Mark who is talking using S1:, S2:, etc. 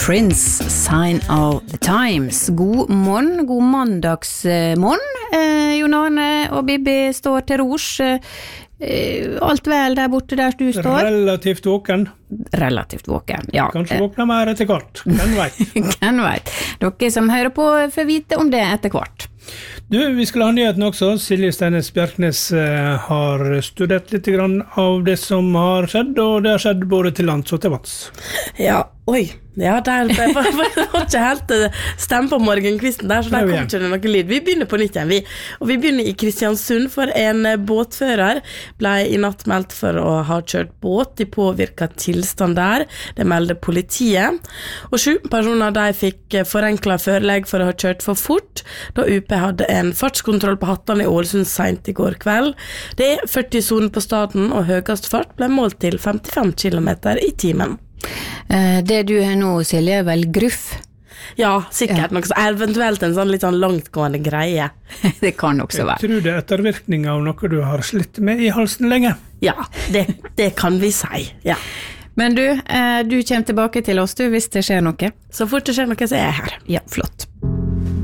S1: Prince, Sign of the Times. God morgen, god mandagsmorgen. Jon Arne og Bibi står til rors. Alt vel der borte der du står?
S2: Relativt våken.
S1: Relativt våken, ja.
S2: Kanskje våkner mer etter hvert, hvem vet.
S1: Hvem vet. Dere som hører på får vite om det etter hvert.
S2: Du, vi skal ha nyheten også. Silje Steines Bjerknes har studert litt grann av det som har skjedd, og det har skjedd både til lands og til vanns.
S3: Ja, oi. Ja, det var ikke helt stemme på morgenkvisten der, så der kom ikke det noe lyd. Vi begynner på nytt igjen, og vi begynner i Kristiansund, for en båtfører ble i natt meldt for å ha kjørt båt i påvirket tilstand der. Det melder politiet. Og 7 personer de fikk forenklet førelegg for å ha kjørt for fort, da UP hadde en fartskontroll på Hattan i Ålesund sent i går kveld. Det 40 soner på staden, og høyest fart ble målt til 55 km i timen.
S1: Det du nå, Silje, vel gruff?
S3: Ja, sikkert. Noe så eventuelt en sånn litt sånn langtgående greie.
S1: Det kan også være.
S2: Jeg tror det ettervirkning av noe du har slitt med i halsen lenge.
S3: Ja, det kan vi si, ja.
S1: Men du kommer tilbake til oss, du, hvis det skjer noe.
S3: Så fort det skjer noe, så er jeg her.
S1: Ja, flott.